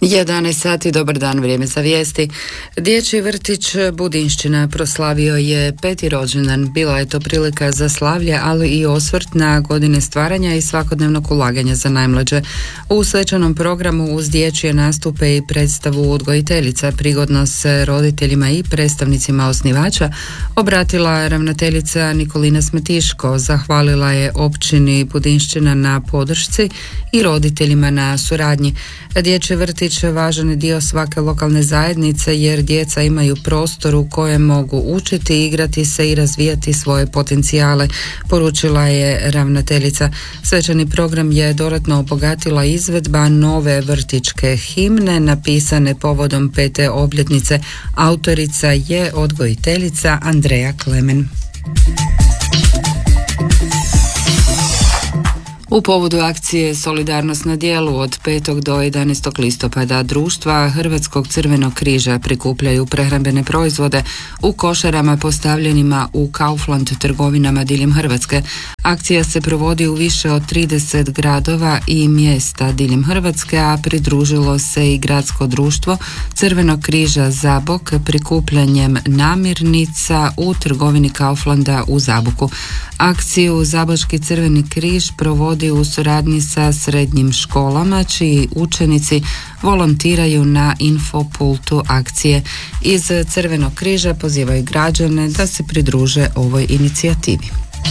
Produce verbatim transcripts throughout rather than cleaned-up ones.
jedanaest sati, dobar dan, vrijeme za vijesti. Dječji vrtić Budinšćina proslavio je peti rođendan. Bila je to prilika za slavlje, ali i osvrt na godine stvaranja i svakodnevnog ulaganja za najmlađe. U svečanom programu uz dječje nastupe i predstavu odgojiteljica prigodno se roditeljima i predstavnicima osnivača obratila ravnateljica Nikolina Smetiško. Zahvalila je općini Budinšćina na podršci i roditeljima na suradnji. Dječji vrtić važan je dio svake lokalne zajednice jer djeca imaju prostor u kojem mogu učiti, igrati se i razvijati svoje potencijale, poručila je ravnateljica. Svečani program je dodatno obogatila izvedba nove vrtićke himne napisane povodom pete obljetnice. Autorica je odgojiteljica Andreja Klemen. U povodu akcije Solidarnost na djelu od petog do jedanaestog listopada društva Hrvatskog crvenog križa prikupljaju prehrambene proizvode u košarama postavljenima u Kaufland trgovinama diljem Hrvatske. Akcija se provodi u više od trideset gradova i mjesta diljem Hrvatske, a pridružilo se i gradsko društvo Crvenog križa Zabok prikupljanjem namirnica u trgovini Kauflanda u Zaboku. Akciju Zabočki crveni križ provodi u suradnji sa srednjim školama, čiji učenici volontiraju na infopultu akcije. Iz Crvenog križa pozivaju građane da se pridruže ovoj inicijativi.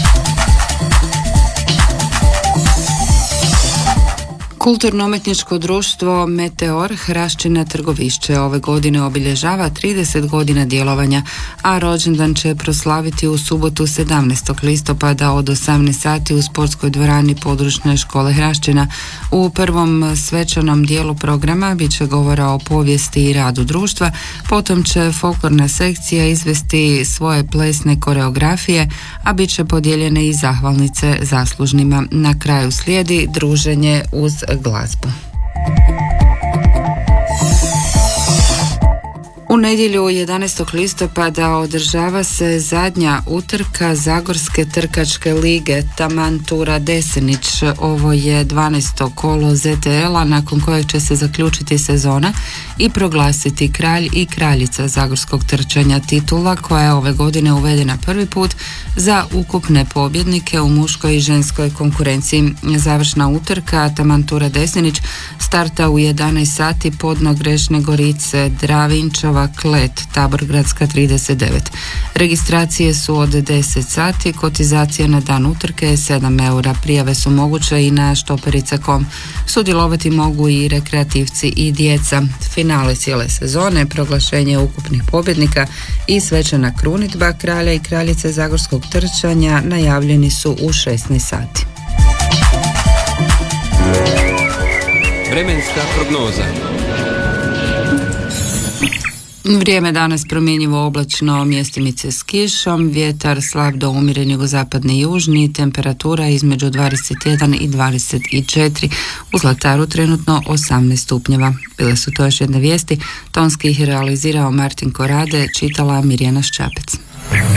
Kulturno-umjetničko društvo Meteor Hraščina Trgovišće ove godine obilježava trideset godina djelovanja, a rođendan će proslaviti u subotu sedamnaestog listopada od osamnaest sati u sportskoj dvorani područne škole Hraščina. U prvom svečanom dijelu programa bit će govora o povijesti i radu društva, potom će folklorna sekcija izvesti svoje plesne koreografije, a bit će podijeljene i zahvalnice zaslužnima. Na kraju slijedi druženje uz glazbu. U nedjelju jedanaestog listopada održava se zadnja utrka Zagorske trkačke lige Taman Tura Desenić. Ovo je dvanaesto kolo Z T L-a nakon kojeg će se zaključiti sezona i proglasiti kralj i kraljica zagorskog trčanja, titula koja je ove godine uvedena prvi put za ukupne pobjednike u muškoj i ženskoj konkurenciji. Završna utrka Taman Tura Desenić starta u jedanaest sati podno Grešne Gorice, Dravinčova Klet, Taborgradska trideset devet. Registracije su od deset sati, kotizacija na dan utrke je sedam eura. Prijave su moguće i na štoperica točka com. Sudjelovati mogu i rekreativci i djeca. Finale cijele sezone, proglašenje ukupnih pobjednika i svečana krunidba kralja i kraljice zagorskog trčanja najavljeni su u šesnaest sati. Vremenska prognoza. Vrijeme danas promjenjivo oblačno, mjestimice s kišom, vjetar slab do umjeren jugozapadni južni, temperatura između dvadeset jedan i dvadeset četiri, u Zlataru trenutno osamnaest stupnjeva. Bile su to još jedne vijesti, tonski ih je realizirao Martin Korade, čitala Mirjana Ščapec.